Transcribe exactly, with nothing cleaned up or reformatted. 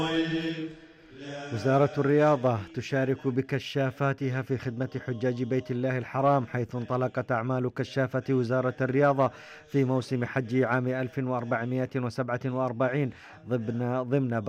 وزارة الرياضة تشارك بكشافاتها في خدمة حجاج بيت الله الحرام، حيث انطلقت أعمال كشافة وزارة الرياضة في موسم حج عام ألف وأربعمائة وسبعة وأربعين ضمن ضمن